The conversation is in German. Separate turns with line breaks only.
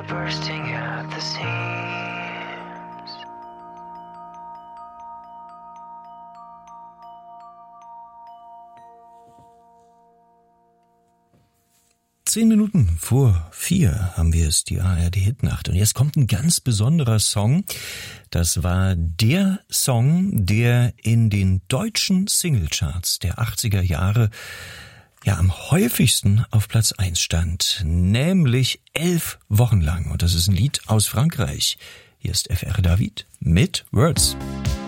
bursting at the seams.
3:10 haben wir es, die ARD-Hitnacht. Und jetzt kommt ein ganz besonderer Song. Das war der Song, der in den deutschen Singlecharts der 80er Jahre am häufigsten auf Platz 1 stand. Nämlich 11 Wochen lang. Und das ist ein Lied aus Frankreich. Hier ist FR David mit Words.